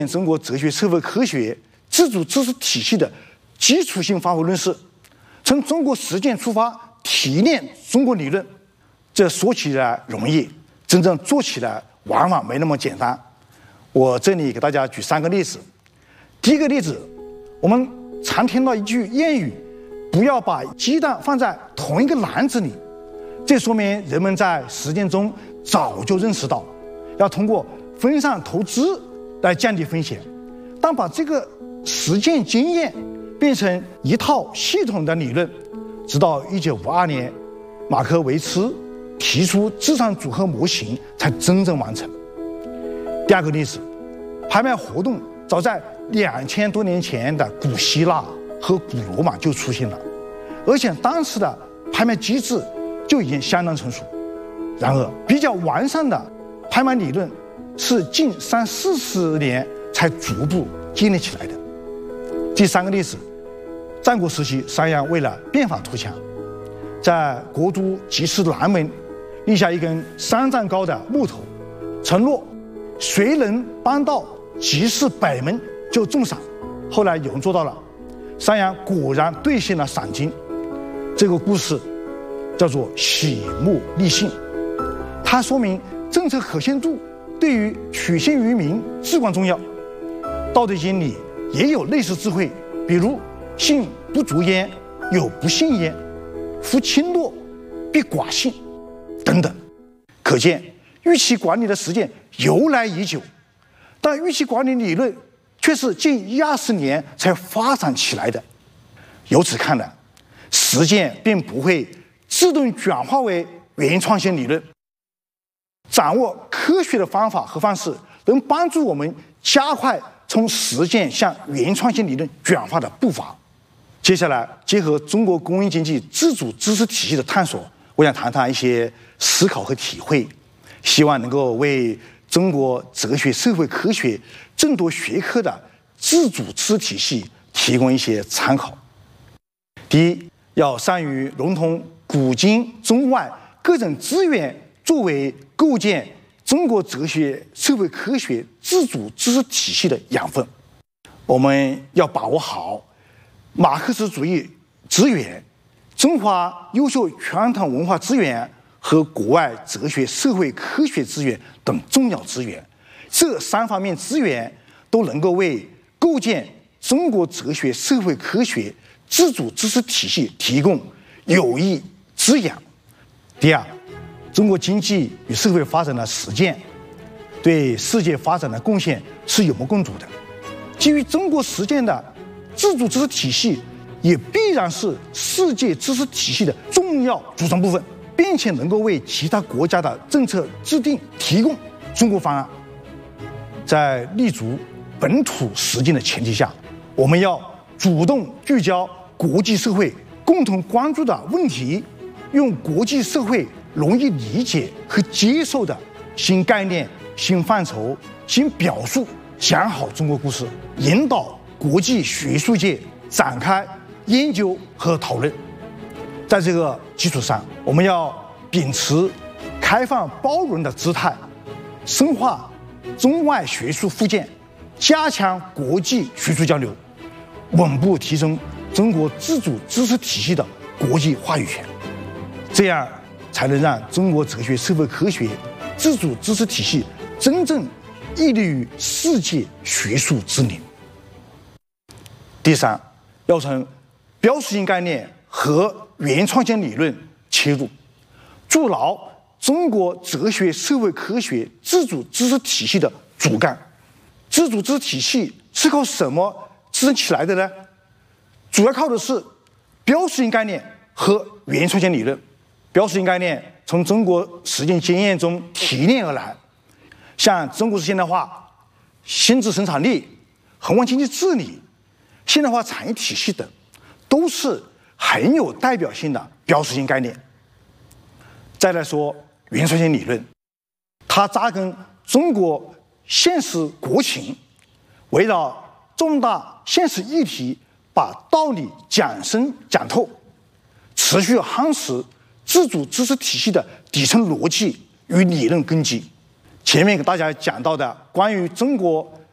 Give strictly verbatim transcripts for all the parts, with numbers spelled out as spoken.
中国哲学社会科学自主知识体系的基础性发挥论式，从中国实践出发提炼中国理论。这说起来容易，真正做起来往往没那么简单。我这里给大家举三个例子。第一个例子，我们常听到一句谚语：不要把鸡蛋放在同一个篮子里。这说明人们在实践中早就认识到，要通过分散投资来降低风险。当把这个实践经验变成一套系统的理论，直到一九五二年，马克维茨提出资产组合模型才真正完成。第二个例子，拍卖活动早在两千多年前的古希腊和古罗马就出现了，而且当时的拍卖机制就已经相当成熟。然而，比较完善的拍卖理论是近三四十年才逐步建立起来的。第三个例子，战国时期，商鞅为了变法图强，在国都集市南门立下一根三丈高的木头，承诺谁能搬到集市北门就重赏。后来有人做到了，商鞅果然兑现了赏金。这个故事叫做喜目立信，它说明政策可信度对于取信于民至关重要。道德经里也有类似智慧，比如信不足焉，有不信焉，夫轻诺必寡信等等。可见预期管理的实践由来已久，但预期管理理论却是近一二十年才发展起来的。由此看来，实践并不会自动转化为原创性理论。掌握科学的方法和方式，能帮助我们加快从实践向原创性理论转化的步伐。接下来，结合中国工业经济自主知识体系的探索，我想谈谈一些思考和体会，希望能够为中国哲学社会科学众多学科的自主知识体系提供一些参考。第一，要善于融通古今中外各种资源，作为构建中国哲学社会科学自主知识体系的养分。我们要把握好马克思主义资源、中华优秀传统文化资源和国外哲学社会科学资源等重要资源，这三方面资源都能够为构建中国哲学社会科学自主知识体系提供有益滋养。第二，中国经济与社会发展的实践对世界发展的贡献是有目共睹的。基于中国实践的自主知识体系也必然是世界知识体系的重要组成部分，并且能够为其他国家的政策制定提供中国方案。在立足本土实践的前提下，我们要主动聚焦国际社会共同关注的问题，用国际社会容易理解和接受的新概念、新范畴、新表述，讲好中国故事，引导国际学术界展开研究和讨论。在这个基础上，我们要秉持开放包容的姿态，深化中外学术互鉴，加强国际学术交流，稳步提升中国自主知识体系的国际话语权。这样才能让中国哲学社会科学自主知识体系真正屹立于世界学术之林。第三，要从标识性概念和原创性理论切入，筑牢中国哲学社会科学自主知识体系的主干。自主知识体系是靠什么支撑起来的呢？主要靠的是标识性概念和原创性理论。标识性概念从中国实践经验中提炼而来，像中国式现代化、新质生产力、宏观经济治理、现代化产业体系等，都是很有代表性的标识性概念。再来说原创性理论，它扎根中国现实国情，围绕重大现实议题，把道理讲深讲透，持续夯实自主知识体系的底层逻辑与理论根基。前面给大家讲到的关于中国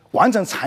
完整产